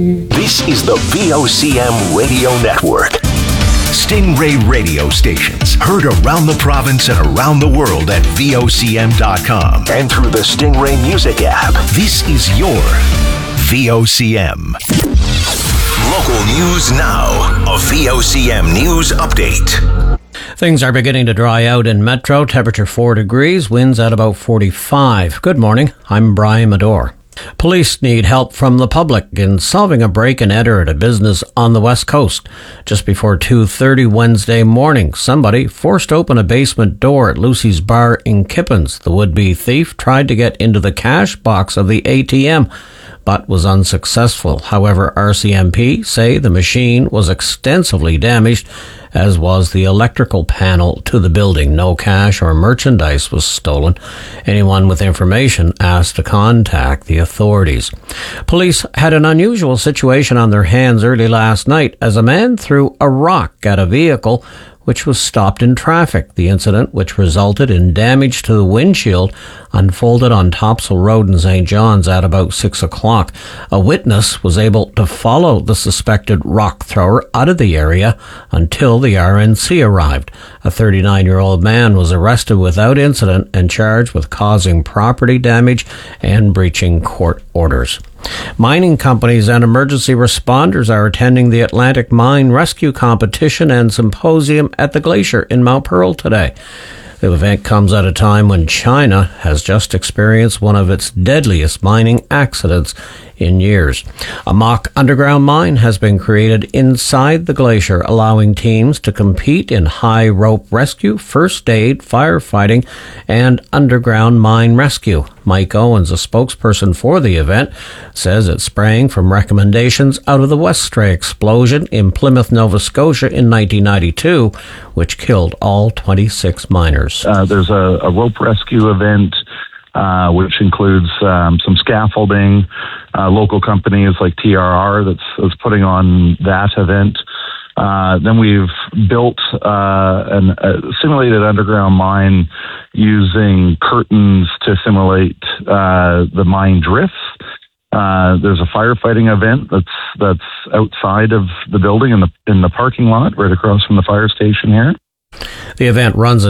This is the VOCM Radio Network. Stingray radio stations heard around the province and around the world at VOCM.com and through the Stingray Music app. This is your VOCM. Local news now. A VOCM news update. Things are beginning to dry out in Metro. Temperature 4 degrees, winds at about 45. Good morning, I'm Brian Medore. Police need help from the public in solving a break-and-enter at a business on the West Coast. Just before 2:30 Wednesday morning, somebody forced open a basement door at Lucy's Bar in Kippens. The would-be thief tried to get into the cash box of the ATM, but was unsuccessful. However, RCMP say the machine was extensively damaged, as was the electrical panel to the building. No cash or merchandise was stolen. Anyone with information asked to contact the authorities. Police had an unusual situation on their hands early last night as a man threw a rock at a vehicle which was stopped in traffic. The incident, which resulted in damage to the windshield, unfolded on Topsail Road in St. John's at about 6 o'clock. A witness was able to follow the suspected rock thrower out of the area until the RNC arrived. A 39-year-old man was arrested without incident and charged with causing property damage and breaching court orders. Mining companies and emergency responders are attending the Atlantic Mine Rescue Competition and Symposium at the Glacier in Mount Pearl today. The event comes at a time when China has just experienced one of its deadliest mining accidents in years. A mock underground mine has been created inside the glacier, allowing teams to compete in high rope rescue, first aid, firefighting, and underground mine rescue. Mike Owens, a spokesperson for the event, says it sprang from recommendations out of the Westray explosion in Plymouth, Nova Scotia in 1992, which killed all 26 miners. There's a rope rescue event, which includes some scaffolding, local companies like TRR that's putting on that event. Then we've built a simulated underground mine using curtains to simulate the mine drifts. There's a firefighting event that's outside of the building in the parking lot right across from the fire station here. The event runs